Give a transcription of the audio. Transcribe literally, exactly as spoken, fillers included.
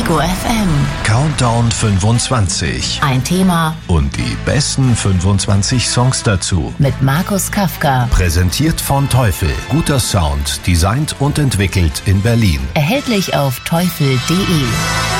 Ego F M. Countdown fünfundzwanzig. Ein Thema Und die besten fünfundzwanzig Songs dazu. mit Markus Kafka. Präsentiert von Teufel. Guter Sound, designt und entwickelt in Berlin. Erhältlich auf teufel punkt de.